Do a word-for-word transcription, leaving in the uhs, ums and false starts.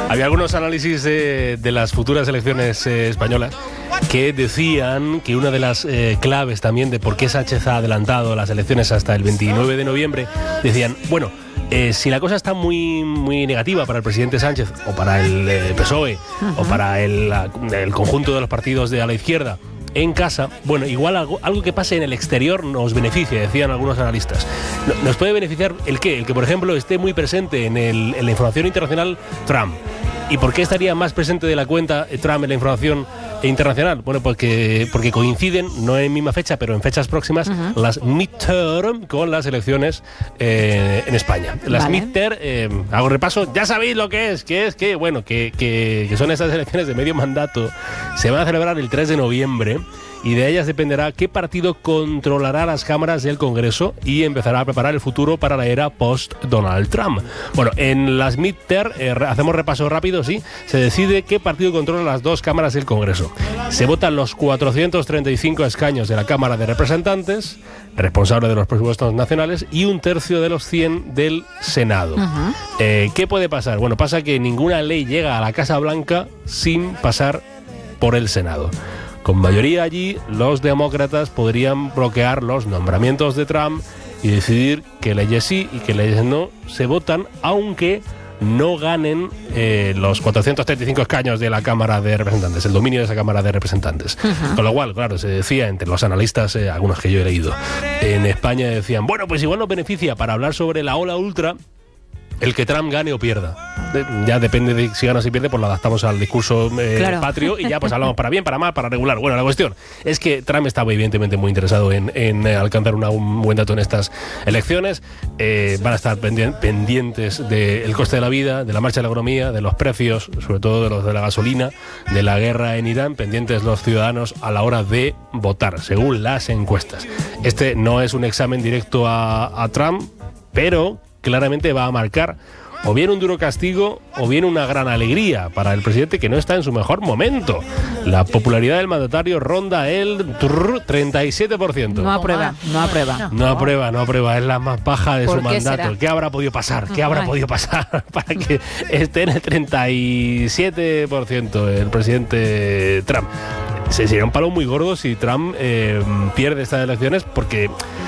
Había algunos análisis de, de las futuras elecciones eh, españolas que decían que una de las eh, claves también de por qué Sánchez ha adelantado las elecciones hasta el veintinueve de noviembre, decían, bueno, eh, si la cosa está muy, muy negativa para el presidente Sánchez o para el eh, P S O E uh-huh. o para el, el conjunto de los partidos de a la izquierda, en casa, bueno, igual algo, algo que pase en el exterior nos beneficia, decían algunos analistas. ¿Nos puede beneficiar el qué? El que, por ejemplo, esté muy presente en, el, en la información internacional Trump. ¿Y por qué estaría más presente de la cuenta Trump en la información internacional? Bueno, porque, porque coinciden, no en misma fecha, pero en fechas próximas, uh-huh. las midterm con las elecciones eh, en España. Las vale. midterm, eh, hago repaso, ya sabéis lo que es, que es que, bueno, que, que, que son esas elecciones de medio mandato. Se van a celebrar el tres de noviembre. Y de ellas dependerá qué partido controlará las cámaras del Congreso y empezará a preparar el futuro para la era post-Donald Trump. Bueno, en las midterm, eh, hacemos repaso rápido, sí, se decide qué partido controla las dos cámaras del Congreso. Se votan los cuatrocientos treinta y cinco escaños de la Cámara de Representantes, responsable de los presupuestos nacionales, y un tercio de los cien del Senado. Uh-huh. Eh, ¿Qué puede pasar? Bueno, pasa que ninguna ley llega a la Casa Blanca sin pasar por el Senado. Con mayoría allí, los demócratas podrían bloquear los nombramientos de Trump y decidir qué leyes sí y qué leyes no se votan, aunque no ganen eh, los cuatrocientos treinta y cinco escaños de la Cámara de Representantes, el dominio de esa Cámara de Representantes. Uh-huh. Con lo cual, claro, se decía entre los analistas, eh, algunos que yo he leído, en España decían, bueno, pues igual nos beneficia para hablar sobre la ola ultra el que Trump gane o pierda. De, ya depende de si gana o si pierde, pues lo adaptamos al discurso eh, claro. patrio y ya pues hablamos para bien, para mal, para regular. Bueno, la cuestión es que Trump estaba evidentemente muy interesado en, en alcanzar una, un buen dato en estas elecciones. Eh, van a estar pendien, pendientes del coste de la vida, de la marcha de la economía, de los precios, sobre todo de los de la gasolina, de la guerra en Irán, pendientes los ciudadanos a la hora de votar, según las encuestas. Este no es un examen directo a, a Trump, pero claramente va a marcar o bien un duro castigo o bien una gran alegría para el presidente, que no está en su mejor momento. La popularidad del mandatario ronda el treinta y siete por ciento. No aprueba, no aprueba. No aprueba, no aprueba, es la más baja de su mandato. Será? ¿Qué habrá podido pasar? ¿Qué habrá Ay. podido pasar para que esté en el treinta y siete por ciento el presidente Trump? Se sería un palo muy gordo si Trump eh, pierde estas elecciones, porque